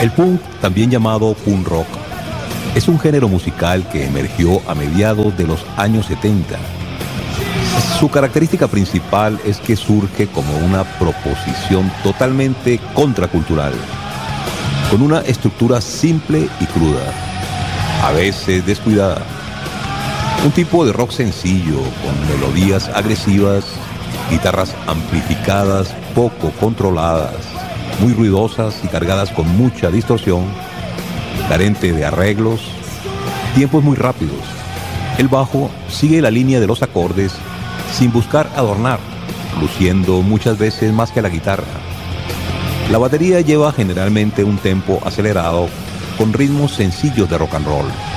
El punk, también llamado punk rock, es un género musical que emergió a mediados de los años 70. Su característica principal es que surge como una proposición totalmente contracultural, con una estructura simple y cruda, a veces descuidada. Un tipo de rock sencillo, con melodías agresivas, guitarras amplificadas, poco controladas, muy ruidosas y cargadas con mucha distorsión, carente de arreglos, tiempos muy rápidos. El bajo sigue la línea de los acordes sin buscar adornar, luciendo muchas veces más que la guitarra. La batería lleva generalmente un tempo acelerado con ritmos sencillos de rock and roll.